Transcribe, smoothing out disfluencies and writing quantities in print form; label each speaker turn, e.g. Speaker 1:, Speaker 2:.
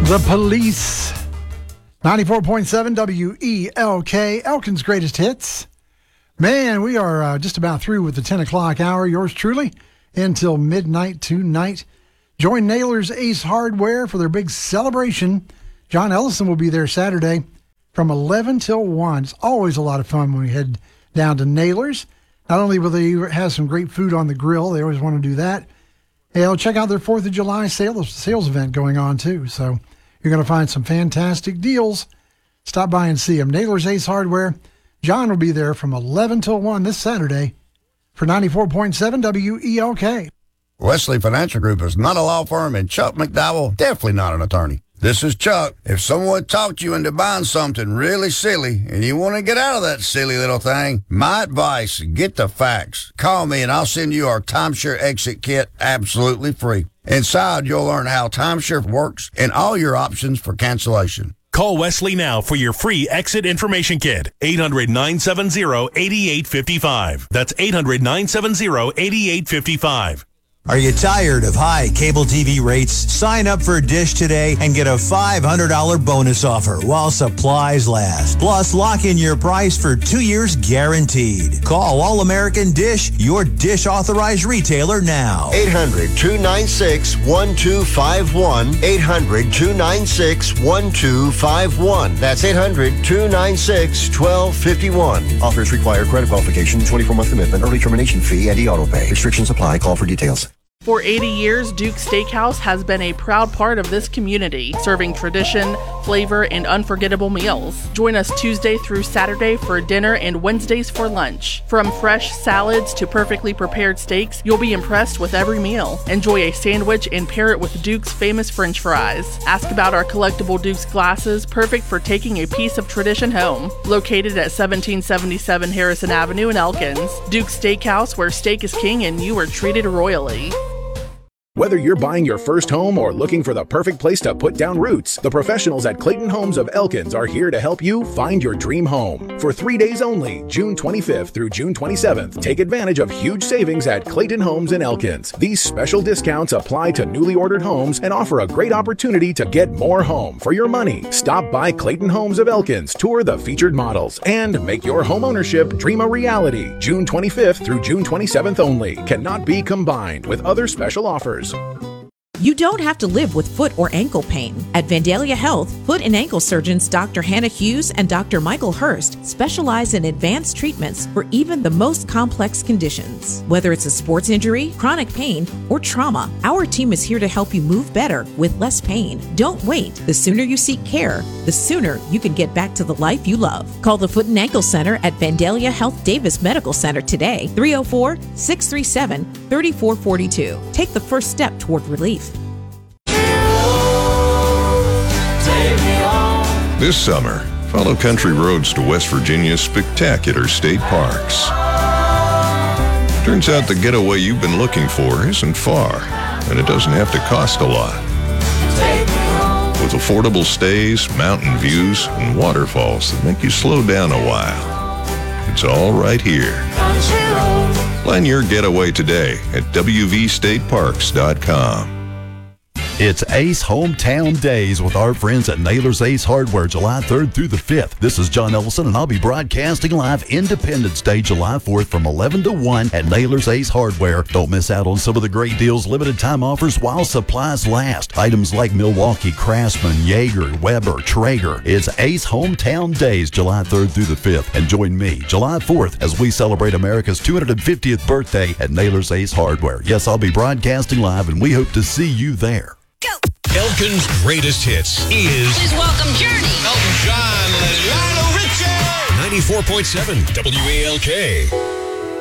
Speaker 1: The Police. 94.7 WELK, Elkin's Greatest Hits. Man, we are just about through with the 10 o'clock hour. Yours truly, until midnight tonight. Join Naylor's Ace Hardware for their big celebration. John Ellison will be there Saturday from 11 till 1. It's always a lot of fun when we head down to Naylor's. Not only will they have some great food on the grill, they always want to do that. Hey, check out their 4th of July sales event going on, too. So you're going to find some fantastic deals. Stop by and see them. Naylor's Ace Hardware. John will be there from 11 till 1 this Saturday for 94.7 WELK.
Speaker 2: Wesley Financial Group is not a law firm, and Chuck McDowell, definitely not an attorney. This is Chuck. If someone talked you into buying something really silly and you want to get out of that silly little thing, my advice, get the facts. Call me and I'll send you our timeshare exit kit absolutely free. Inside, you'll learn how timeshare works and all your options for cancellation.
Speaker 3: Call Wesley now for your free exit information kit. 800-970-8855. That's 800-970-8855.
Speaker 4: Are you tired of high cable TV rates? Sign up for Dish today and get a $500 bonus offer while supplies last. Plus, lock in your price for 2 years guaranteed. Call All American Dish, your Dish authorized retailer now.
Speaker 5: 800-296-1251. 800-296-1251. That's 800-296-1251. Offers require credit qualification, 24-month commitment, early termination fee, and e-auto pay. Restrictions apply. Call for details.
Speaker 6: For 80 years, Duke's Steakhouse has been a proud part of this community, serving tradition, flavor, and unforgettable meals. Join us Tuesday through Saturday for dinner and Wednesdays for lunch. From fresh salads to perfectly prepared steaks, you'll be impressed with every meal. Enjoy a sandwich and pair it with Duke's famous French fries. Ask about our collectible Duke's glasses, perfect for taking a piece of tradition home. Located at 1777 Harrison Avenue in Elkins, Duke's Steakhouse, where steak is king and you are treated royally.
Speaker 7: Whether you're buying your first home or looking for the perfect place to put down roots, the professionals at Clayton Homes of Elkins are here to help you find your dream home. For 3 days only, June 25th through June 27th, take advantage of huge savings at Clayton Homes in Elkins. These special discounts apply to newly ordered homes and offer a great opportunity to get more home for your money. Stop by Clayton Homes of Elkins, tour the featured models, and make your home ownership dream a reality. June 25th through June 27th only. Cannot be combined with other special offers.
Speaker 8: You don't have to live with foot or ankle pain. At Vandalia Health, foot and ankle surgeons Dr. Hannah Hughes and Dr. Michael Hurst specialize in advanced treatments for even the most complex conditions. Whether it's a sports injury, chronic pain, or trauma, our team is here to help you move better with less pain. Don't wait. The sooner you seek care, the sooner you can get back to the life you love. Call the Foot and Ankle Center at Vandalia Health Davis Medical Center today, 304-637-3442. Take the first step toward relief.
Speaker 9: This summer, follow country roads to West Virginia's spectacular state parks. Turns out the getaway you've been looking for isn't far, and it doesn't have to cost a lot. With affordable stays, mountain views, and waterfalls that make you slow down a while. It's all right here. Plan your getaway today at wvstateparks.com.
Speaker 10: It's Ace Hometown Days with our friends at Naylor's Ace Hardware, July 3rd through the 5th. This is John Ellison, and I'll be broadcasting live Independence Day, July 4th from 11 to 1 at Naylor's Ace Hardware. Don't miss out on some of the great deals, limited time offers while supplies last. Items like Milwaukee, Craftsman, Jaeger, Weber, Traeger. It's Ace Hometown Days, July 3rd through the 5th. And join me July 4th as we celebrate America's 250th birthday at Naylor's Ace Hardware. Yes, I'll be broadcasting live, and we hope to see you there.
Speaker 3: Elkin's Greatest Hits is...
Speaker 11: Please welcome Journey.
Speaker 3: Elton John, Lionel Richie. 94.7 WALK.